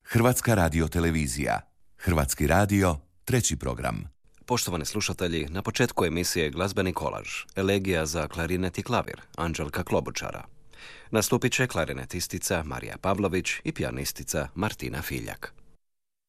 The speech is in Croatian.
Hrvatska radiotelevizija. Hrvatski radio, treći program. Poštovani slušatelji, na početku emisije glazbeni kolaž, elegija za klarinet i klavir, Anđelka Klobučara. Nastupit će klarinetistica Marija Pavlović i pijanistica Martina Filjak.